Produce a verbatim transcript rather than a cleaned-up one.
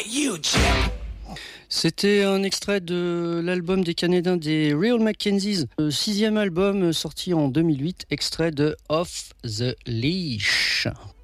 you, chip. C'était un extrait de l'album des Canadiens des Real Mackenzies, le sixième album sorti en deux mille huit, extrait de Off the Leash.